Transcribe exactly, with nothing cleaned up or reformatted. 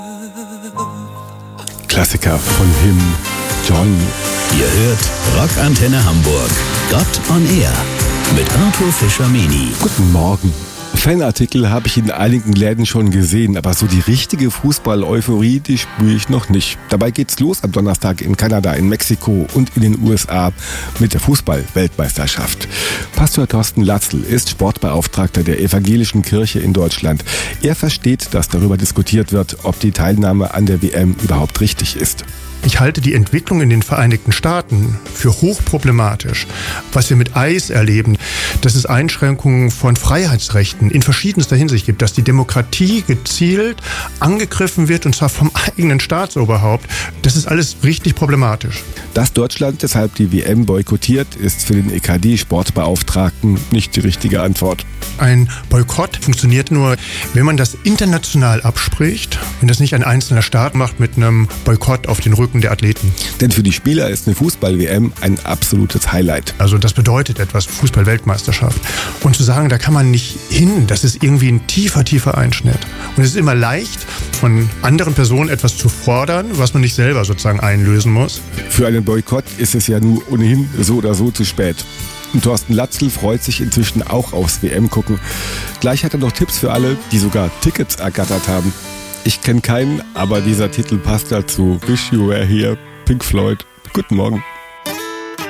Klassiker von Him, John. Ihr hört Rockantenne Hamburg, Gott on Air mit Arthur Fischer-Meni. Guten Morgen. Fanartikel habe ich in einigen Läden schon gesehen, aber so die richtige Fußball-Euphorie, die spüre ich noch nicht. Dabei geht's los am Donnerstag in Kanada, in Mexiko und in den U S A mit der Fußball-Weltmeisterschaft. Pastor Thorsten Latzl ist Sportbeauftragter der Evangelischen Kirche in Deutschland. Er versteht, dass darüber diskutiert wird, ob die Teilnahme an der W M überhaupt richtig ist. Ich halte die Entwicklung in den Vereinigten Staaten für hochproblematisch. Was wir mit I C E erleben, dass es Einschränkungen von Freiheitsrechten in verschiedenster Hinsicht gibt, dass die Demokratie gezielt angegriffen wird, und zwar vom eigenen Staatsoberhaupt, das ist alles richtig problematisch. Dass Deutschland deshalb die W M boykottiert, ist für den E K D-Sportbeauftragten nicht die richtige Antwort. Ein Boykott funktioniert nur, wenn man das international abspricht, wenn das nicht ein einzelner Staat macht mit einem Boykott auf den Rücken der Athleten. Denn für die Spieler ist eine Fußball-W M ein absolutes Highlight. Also das bedeutet etwas, Fußball-Weltmeisterschaft. Und zu sagen, da kann man nicht hin, das ist irgendwie ein tiefer, tiefer Einschnitt. Und es ist immer leicht, von anderen Personen etwas zu fordern, was man nicht selber sozusagen einlösen muss. Für einen Boykott ist es ja nur ohnehin so oder so zu spät. Und Thorsten Latzl freut sich inzwischen auch aufs W M-Gucken. Gleich hat er noch Tipps für alle, die sogar Tickets ergattert haben. Ich kenne keinen, aber dieser Titel passt dazu. Wish You Were Here, Pink Floyd. Guten Morgen.